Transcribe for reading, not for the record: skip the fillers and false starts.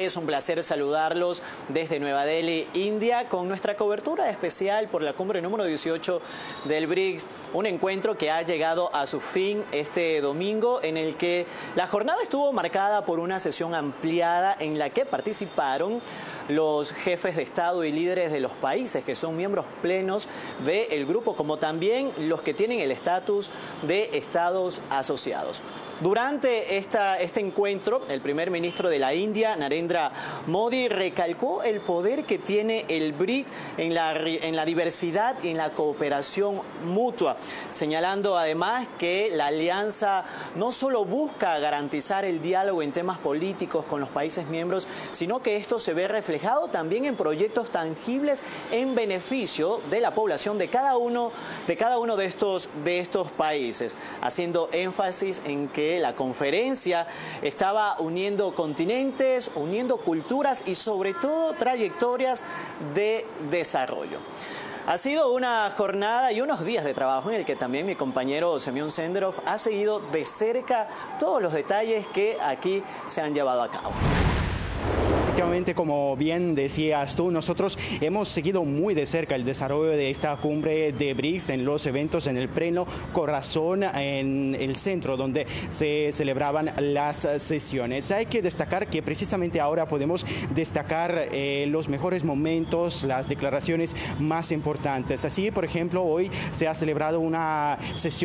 Es un placer saludarlos desde Nueva Delhi, India, con nuestra cobertura especial por la cumbre número 18 del BRICS, un encuentro que ha llegado a su fin este domingo, en el que la jornada estuvo marcada por una sesión ampliada en la que participaron los jefes de Estado y líderes de los países que son miembros plenos del grupo, como también los que tienen el estatus de estados asociados. Durante este encuentro, el primer ministro de la India, Narendra Modi, recalcó el poder que tiene el BRICS en la diversidad y en la cooperación mutua, señalando además que la alianza no solo busca garantizar el diálogo en temas políticos con los países miembros, sino que esto se ve reflejado también en proyectos tangibles en beneficio de la población de cada uno de estos países, haciendo énfasis en que la conferencia estaba uniendo continentes, uniendo culturas y sobre todo trayectorias de desarrollo. Ha sido una jornada y unos días de trabajo en el que también mi compañero Semyon Senderov ha seguido de cerca todos los detalles que aquí se han llevado a cabo. Efectivamente, como bien decías tú, nosotros hemos seguido muy de cerca el desarrollo de esta cumbre de BRICS en los eventos en el pleno corazón, en el centro donde se celebraban las sesiones. Hay que destacar que precisamente ahora podemos destacar los mejores momentos, las declaraciones más importantes. Así, por ejemplo, hoy se ha celebrado una sesión